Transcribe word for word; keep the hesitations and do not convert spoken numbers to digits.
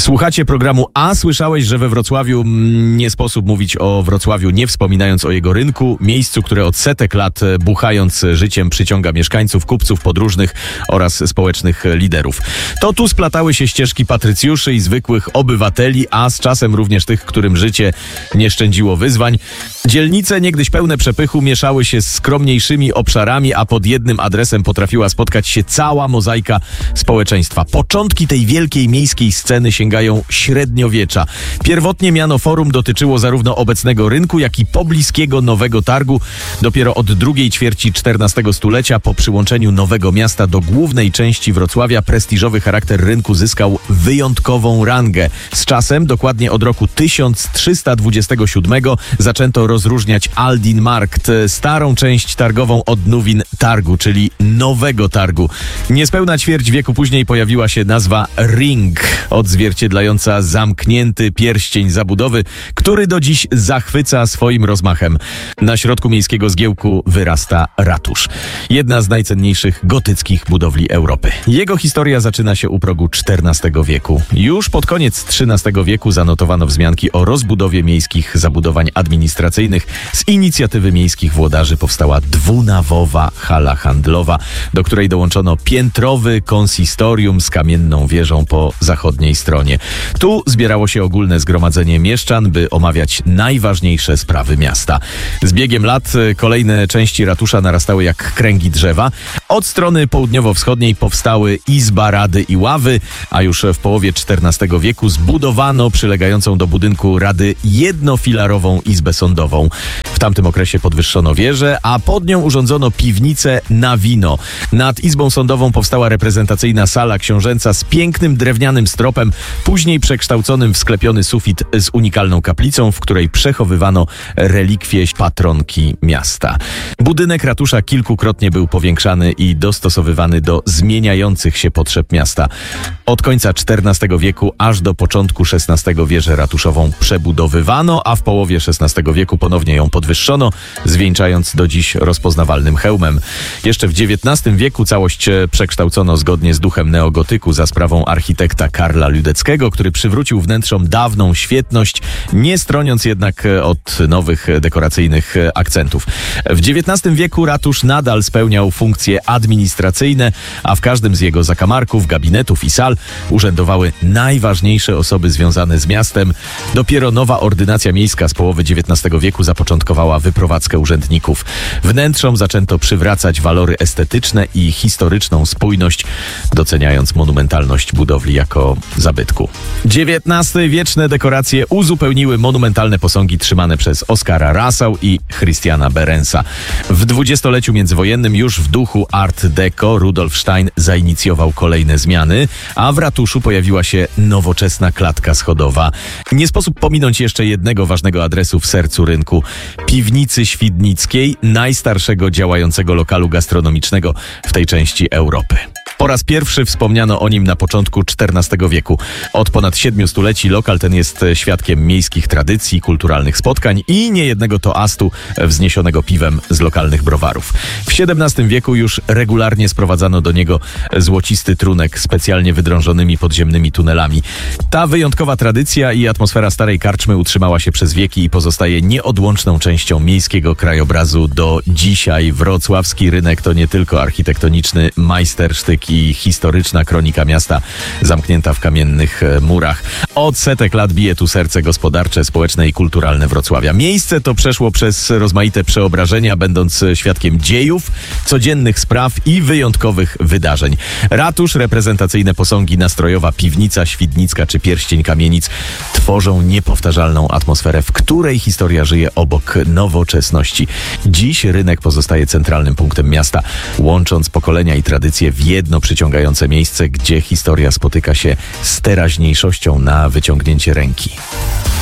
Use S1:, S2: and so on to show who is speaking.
S1: Słuchacie programu A. Słyszałeś, że we Wrocławiu nie sposób mówić o Wrocławiu, nie wspominając o jego rynku, miejscu, które od setek lat, buchając życiem, przyciąga mieszkańców, kupców, podróżnych oraz społecznych liderów. To tu splatały się ścieżki patrycjuszy i zwykłych obywateli, a z czasem również tych, którym życie nie szczędziło wyzwań. Dzielnice, niegdyś pełne przepychu, mieszały się z skromniejszymi obszarami, a pod jednym adresem potrafiła spotkać się cała mozaika społeczeństwa. Początki tej wielkiej miejskiej sceny sięgają średniowiecza. Pierwotnie miano forum dotyczyło zarówno obecnego rynku, jak i pobliskiego Nowego Targu. Dopiero od drugiej ćwierci czternastego stulecia, po przyłączeniu Nowego Miasta do głównej części Wrocławia, prestiżowy charakter rynku zyskał wyjątkową rangę. Z czasem, dokładnie od roku tysiąc trzysta dwudziestego siódmego, zaczęto rozróżniać Aldin Markt, starą część targową, od Nowin Targu, czyli Nowego Targu. Niespełna ćwierć wieku później pojawiła się nazwa Ring, odzwierciedlająca zamknięty pierścień zabudowy, który do dziś zachwyca swoim rozmachem. Na środku miejskiego zgiełku wyrasta ratusz. Jedna z najcenniejszych gotyckich budowli Europy. Jego historia zaczyna się u progu czternastego wieku. Już pod koniec trzynastego wieku zanotowano wzmianki o rozbudowie miejskich zabudowań administracyjnych. Z inicjatywy miejskich włodarzy powstała dwunawowa hala handlowa, do której dołączono piętrowy konsistorium z kamienną wieżą po zachodniej stronie. Tu zbierało się ogólne zgromadzenie mieszczan, by omawiać najważniejsze sprawy miasta. Z biegiem lat kolejne części ratusza narastały jak kręgi drzewa. Od strony południowo-wschodniej powstały Izba Rady i Ławy, a już w połowie czternastego wieku zbudowano przylegającą do budynku Rady jednofilarową Izbę Sądową. W tamtym okresie podwyższono wieżę, a pod nią urządzono piwnicę na wino. Nad Izbą Sądową powstała reprezentacyjna sala książęca z pięknym drewnianym stropem, później przekształconym w sklepiony sufit z unikalną kaplicą, w której przechowywano relikwie patronki miasta. Budynek ratusza kilkukrotnie był powiększany i dostosowywany do zmieniających się potrzeb miasta. Od końca czternastego wieku aż do początku szesnastego wieżę ratuszową przebudowywano, a w połowie szesnastego wieku ponownie ją podwyższono, zwieńczając do dziś rozpoznawalnym hełmem. Jeszcze w dziewiętnastym wieku całość przekształcono zgodnie z duchem neogotyku za sprawą architekta Karla Ludeckiego, który przywrócił wnętrzom dawną świetność, nie stroniąc jednak od nowych dekoracyjnych akcentów. W dziewiętnastym wieku ratusz nadal spełniał funkcje administracyjne, a w każdym z jego zakamarków, gabinetów i sal urzędowały najważniejsze osoby związane z miastem. Dopiero nowa ordynacja miejska z połowy dziewiętnastego wieku zapoczątkowała wyprowadzkę urzędników. Wnętrzom zaczęto przywracać walory estetyczne i historyczną spójność, doceniając monumentalność budowli jako zabytku. dziewiętnasty wieczne dekoracje uzupełniły monumentalne posągi trzymane przez Oskara Rassau i Christiana Berensa. W dwudziestoleciu międzywojennym już w duchu Art Deco Rudolf Stein zainicjował kolejne zmiany, a w ratuszu pojawiła się nowoczesna klatka schodowa. Nie sposób pominąć jeszcze jednego ważnego adresu w sercu rynku – Piwnicy Świdnickiej, najstarszego działającego lokalu gastronomicznego w tej części Europy. Po raz pierwszy wspomniano o nim na początku czternastego wieku. Od ponad siedmiu stuleci lokal ten jest świadkiem miejskich tradycji, kulturalnych spotkań i niejednego toastu wzniesionego piwem z lokalnych browarów. W siedemnastym wieku już regularnie sprowadzano do niego złocisty trunek specjalnie wydrążonymi podziemnymi tunelami. Ta wyjątkowa tradycja i atmosfera starej karczmy utrzymała się przez wieki i pozostaje nieodłączną częścią miejskiego krajobrazu do dzisiaj. Wrocławski rynek to nie tylko architektoniczny majstersztyk i historyczna kronika miasta zamknięta w kamiennych murach. Od setek lat bije tu serce gospodarcze, społeczne i kulturalne Wrocławia. Miejsce to przeszło przez rozmaite przeobrażenia, będąc świadkiem dziejów, codziennych spraw i wyjątkowych wydarzeń. Ratusz, reprezentacyjne posągi, nastrojowa piwnica świdnicka czy pierścień kamienic tworzą niepowtarzalną atmosferę, w której historia żyje obok nowoczesności. Dziś rynek pozostaje centralnym punktem miasta, łącząc pokolenia i tradycje w jedno przyciągające miejsce, gdzie historia spotyka się z teraźniejszością na wyciągnięcie ręki.